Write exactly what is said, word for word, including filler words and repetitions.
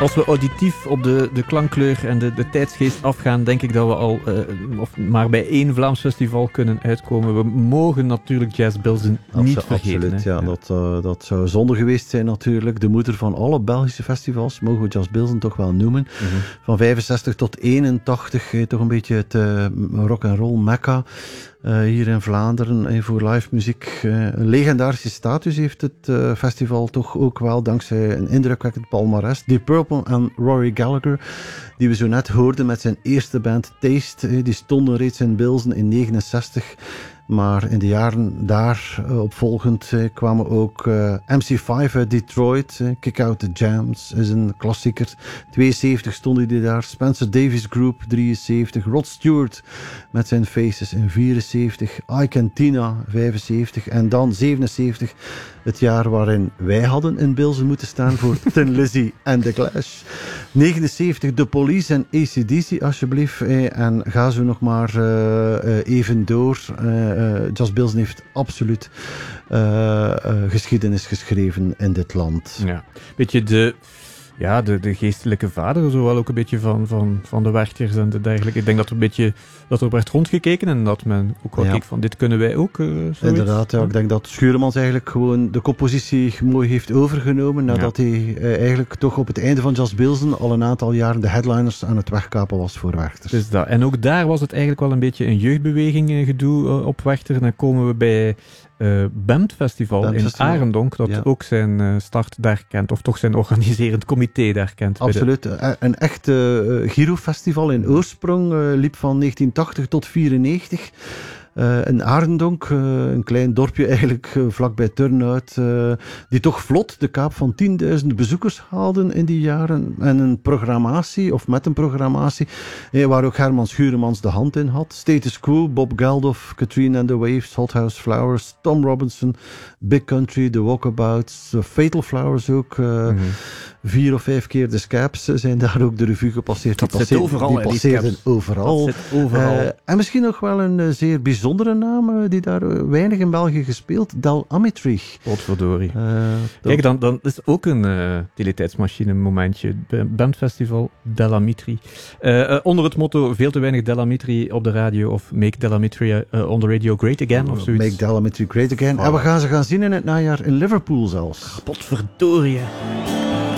Als we auditief op de, de klankkleur en de, de tijdsgeest afgaan, denk ik dat we al uh, of maar bij één Vlaams festival kunnen uitkomen. We mogen natuurlijk Jazz Bilzen niet Absoluut, vergeten. Absoluut, ja. ja. Dat, uh, dat zou zonde geweest zijn natuurlijk. De moeder van alle Belgische festivals, mogen we Jazz Bilzen toch wel noemen. Mm-hmm. Van vijfenzestig tot eenentachtig, eh, toch een beetje het uh, rock-and-roll mecca. Uh, hier in Vlaanderen eh, voor live muziek. Uh, een legendarische status heeft het uh, festival toch ook wel, dankzij een indrukwekkend palmares. Deep Purple en Rory Gallagher, die we zo net hoorden met zijn eerste band Taste, eh, die stonden reeds in Bilzen in negenenzestig. Maar in de jaren daar uh, opvolgend uh, kwamen ook uh, M C vijf uit Detroit. Uh, Kick Out the Jams is een klassieker. tweeënzeventig stonden die daar. Spencer Davis Group, drieënzeventig. Rod Stewart met zijn Faces in vierenzeventig. Ike and Tina, vijfenzeventig. En dan zevenenzeventig, het jaar waarin wij hadden in Bilzen moeten staan voor Tin Lizzy en The Clash. negenenzeventig, The Police en A C D C alsjeblieft. Eh, en ga zo nog maar uh, uh, even door. Uh, Uh, Jazz Bilzen heeft absoluut uh, uh, geschiedenis geschreven in dit land. Ja, beetje de, ja, de, de geestelijke vader, zowel ook een beetje van, van, van de werkers en de dergelijke. Ik denk dat er een beetje dat er werd rondgekeken en dat men ook wel ja. keek van dit kunnen wij ook. Uh, Inderdaad, ja, ik denk dat Schuremans eigenlijk gewoon de compositie mooi heeft overgenomen nadat ja. hij uh, eigenlijk toch op het einde van Jazz Bilzen al een aantal jaren de headliners aan het wegkapen was voor Werchter. Dus dat. En ook daar was het eigenlijk wel een beetje een jeugdbeweging uh, gedoe uh, op Werchter. En dan komen we bij Uh, Bemd Festival Bemd in Festival. Arendonk, dat ja. ook zijn uh, start daar kent, of toch zijn organiserend comité daar kent. Absoluut. De... Een echt uh, Giro-festival in oorsprong uh, liep van negentien tachtig tot vierennegentig. Uh, in Arendonk, uh, een klein dorpje eigenlijk uh, vlakbij Turnhout, uh, die toch vlot de kaap van tienduizend bezoekers haalden in die jaren. En een programmatie, of met een programmatie, eh, waar ook Herman Schuremans de hand in had. Status Quo, Bob Geldof, Katrina and the Waves, Hot House Flowers, Tom Robinson, Big Country, The Walkabouts, uh, Fatal Flowers ook. Uh, mm-hmm. Vier of vijf keer de Scaps zijn daar ook de revue gepasseerd. Dat die zit overal. Die passeerden overal. Dat zit overal. Uh, en misschien nog wel een uh, zeer bijzondere naam, uh, die daar uh, weinig in België gespeeld. Del Amitri. Potverdorie. Uh, Kijk, dan, dan is ook een uh, utiliteitsmachine momentje. Bandfestival Del Amitri. Uh, uh, onder het motto veel te weinig Del Amitri op de radio of Make Del Amitri uh, on the radio great again of zoiets. Make Del Amitri great again. Oh. En we gaan ze gaan zien in het najaar in Liverpool zelfs. Potverdorie.